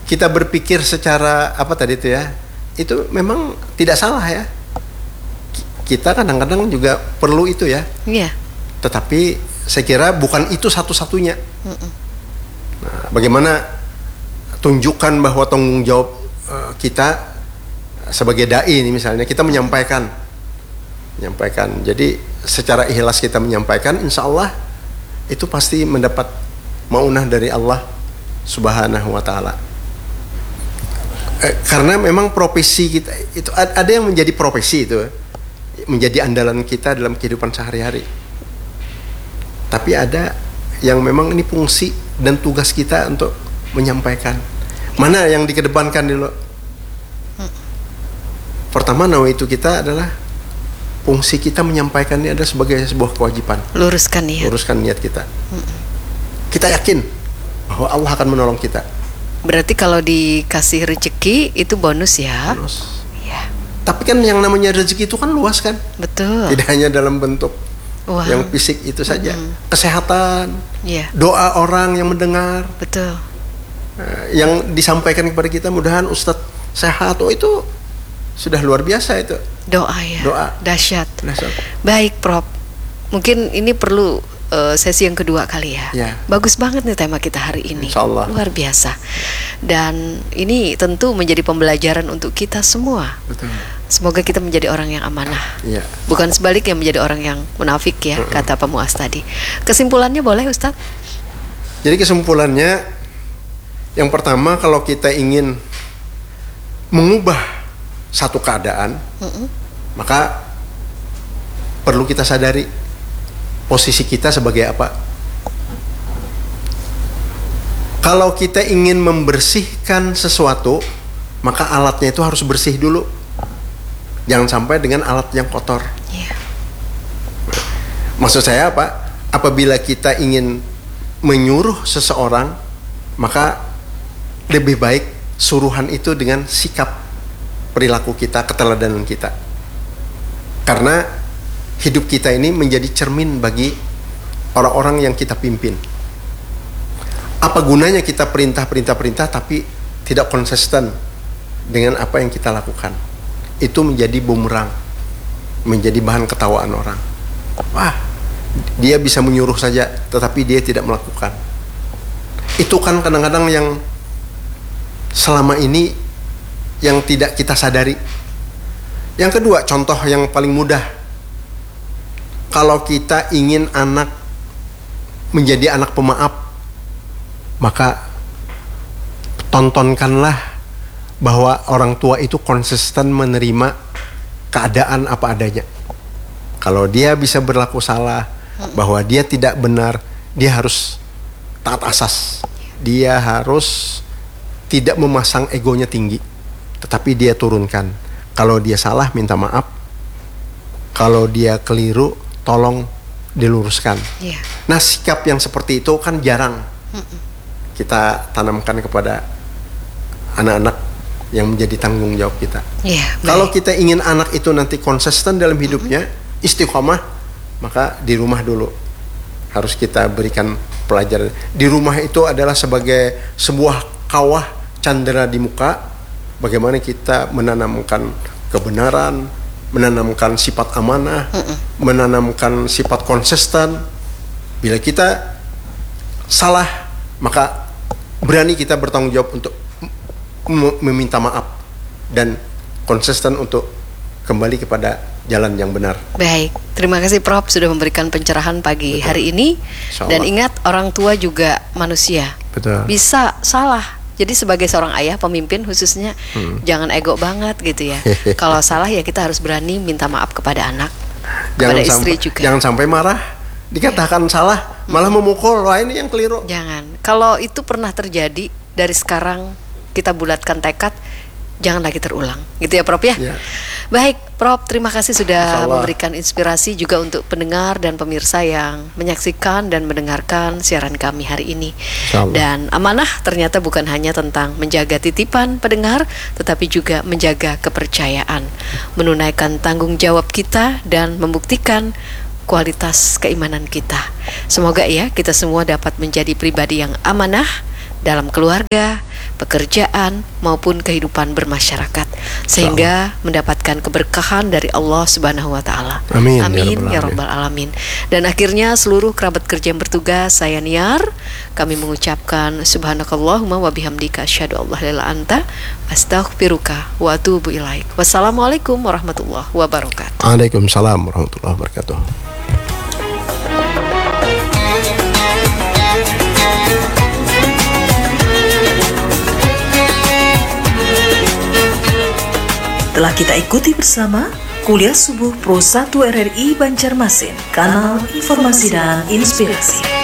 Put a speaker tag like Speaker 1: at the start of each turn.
Speaker 1: kita berpikir secara apa tadi itu ya, itu memang tidak salah ya. Kita kadang-kadang juga perlu itu ya.
Speaker 2: Iya.
Speaker 1: Tetapi saya kira bukan itu satu-satunya. Nah, bagaimana tunjukkan bahwa tanggung jawab kita sebagai dai ini misalnya, kita menyampaikan. Jadi secara ikhlas kita menyampaikan, insya Allah itu pasti mendapat maunah dari Allah Subhanahu wa Ta'ala. Karena memang profesi kita itu ada yang menjadi profesi itu, menjadi andalan kita dalam kehidupan sehari-hari. Tapi ada yang memang ini fungsi dan tugas kita untuk menyampaikan. Mana yang dikedepankan dulu? Pertama, nawaitu kita adalah fungsi kita menyampaikan ini adalah sebagai sebuah kewajiban.
Speaker 2: Luruskan
Speaker 1: niat kita. Kita yakin bahwa Allah akan menolong kita.
Speaker 2: Berarti kalau dikasih rezeki itu bonus ya.
Speaker 1: Bonus.
Speaker 2: Ya.
Speaker 1: Tapi kan yang namanya rezeki itu kan luas kan.
Speaker 2: Betul.
Speaker 1: Tidak hanya dalam bentuk yang fisik itu saja. Kesehatan, doa orang yang mendengar.
Speaker 2: Betul.
Speaker 1: Yang disampaikan kepada kita, mudahan Ustadz sehat. Oh, itu sudah luar biasa itu.
Speaker 2: Doa ya.
Speaker 1: Doa.
Speaker 2: Dahsyat. Baik, Prof. Mungkin ini perlu sesi yang kedua kali ya. Bagus banget nih tema kita hari ini.
Speaker 1: Insyaallah.
Speaker 2: Luar biasa. Dan ini tentu menjadi pembelajaran untuk kita semua.
Speaker 1: Betul.
Speaker 2: Semoga kita menjadi orang yang amanah.
Speaker 1: Ya.
Speaker 2: Bukan sebaliknya menjadi orang yang munafik ya, kata Pak Muaz tadi. Kesimpulannya boleh, Ustadz?
Speaker 1: Jadi kesimpulannya, yang pertama, kalau kita ingin mengubah satu keadaan, maka perlu kita sadari posisi kita sebagai apa. Kalau kita ingin membersihkan sesuatu, maka alatnya itu harus bersih dulu. Jangan sampai dengan alat yang kotor. Maksud saya apa? Apabila kita ingin menyuruh seseorang, maka lebih baik suruhan itu dengan sikap perilaku kita, keteladanan kita. Karena hidup kita ini menjadi cermin bagi orang-orang yang kita pimpin. Apa gunanya kita perintah tapi tidak konsisten dengan apa yang kita lakukan? Itu menjadi bumerang, menjadi bahan ketawaan orang. Wah, dia bisa menyuruh saja, tetapi dia tidak melakukan. Itu kan kadang-kadang yang selama ini yang tidak kita sadari. Yang kedua, contoh yang paling mudah. Kalau kita ingin anak menjadi anak pemaaf, maka tontonkanlah bahwa orang tua itu konsisten menerima keadaan apa adanya. Kalau dia bisa berlaku salah, bahwa dia tidak benar, dia harus taat asas. Dia harus tidak memasang egonya tinggi, tetapi dia turunkan. Kalau dia salah, minta maaf. Kalau dia keliru, tolong diluruskan. Nah, sikap yang seperti itu kan jarang kita tanamkan kepada anak-anak yang menjadi tanggung jawab kita. Kalau kita ingin anak itu nanti konsisten dalam hidupnya, istiqomah, maka di rumah dulu harus kita berikan pelajaran. Di rumah itu adalah sebagai sebuah kawah candera di muka, bagaimana kita menanamkan kebenaran, menanamkan sifat amanah, menanamkan sifat konsisten. Bila kita salah, maka berani kita bertanggung jawab untuk meminta maaf dan konsisten untuk kembali kepada jalan yang benar.
Speaker 2: Baik, terima kasih Prof sudah memberikan pencerahan pagi hari ini. Dan ingat, orang tua juga manusia. Bisa salah. Jadi sebagai seorang ayah, pemimpin khususnya, jangan ego banget gitu ya. Kalau salah ya kita harus berani minta maaf kepada anak, kepada istri juga. Jangan
Speaker 1: sampai marah, dikatakan salah, malah memukul. Wah, ini yang keliru.
Speaker 2: Jangan. Kalau itu pernah terjadi, dari sekarang kita bulatkan tekad, jangan lagi terulang, gitu ya Prof ya. Baik Prof, terima kasih sudah memberikan inspirasi juga untuk pendengar dan pemirsa yang menyaksikan dan mendengarkan siaran kami hari ini. Dan amanah ternyata bukan hanya tentang menjaga titipan pendengar, tetapi juga menjaga kepercayaan, menunaikan tanggung jawab kita dan membuktikan kualitas keimanan kita. Semoga ya kita semua dapat menjadi pribadi yang amanah dalam keluarga, pekerjaan maupun kehidupan bermasyarakat, sehingga mendapatkan keberkahan dari Allah Subhanahu wa taala.
Speaker 1: Amin,
Speaker 2: Amin ya rabbal alamin. Dan akhirnya seluruh kerabat kerja yang bertugas, saya Niar, kami mengucapkan subhanakallahumma wa bihamdika asyhadu an la ilaha illa anta astaghfiruka wa atubu ilaik. Wassalamualaikum warahmatullahi wabarakatuh.
Speaker 1: Waalaikumsalam warahmatullahi wabarakatuh.
Speaker 3: Telah kita ikuti bersama Kuliah Subuh Pro 1 RRI Banjarmasin, kanal informasi dan inspirasi.